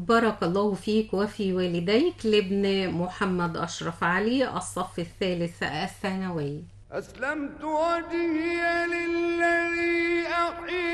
بارك الله فيك وفي والديك لابن محمد أشرف علي الصف الثالث الثانوي. أسلمت وجهي للذي أحيي